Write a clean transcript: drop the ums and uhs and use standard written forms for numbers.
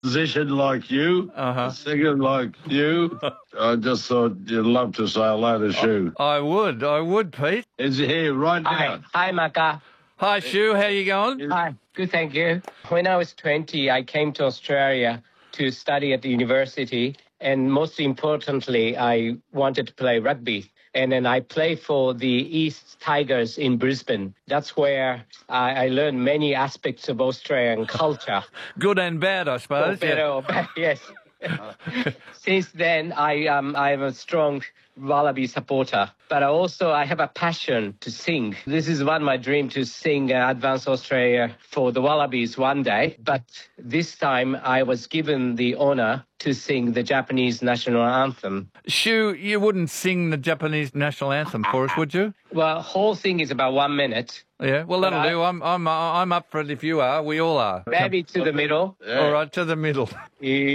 musician like you, a singer like you. I just thought you'd love to say hello to Shu. I would, Pete. Is he here right now? Hi, Maka. Hi, Shu, how you going? Hi, good, thank you. When I was 20, I came to Australia to study at the university, and most importantly, I wanted to play rugby. And then I played for the East Tigers in Brisbane. That's where I learned many aspects of Australian culture. Good and bad, I suppose. Better or bad, yes. Since then, I'm a strong Wallaby supporter, but I have a passion to sing. This is one of my dreams, to sing Advance Australia for the Wallabies one day. But this time I was given the honour to sing the Japanese national anthem. Shu, you wouldn't sing the Japanese national anthem for us, would you? Well, the whole thing is about 1 minute. Yeah, well, that'll do. I'm up for it if you are. We all are. Maybe to the middle. All right, to the middle.